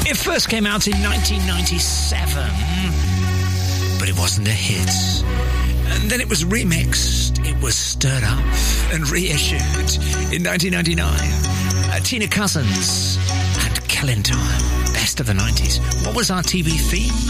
It first came out in 1997, but it wasn't a hit. And then it was remixed, it was stirred up and reissued in 1999. Tina Cousins and Killing Time, best of the 90s. What was our TV theme?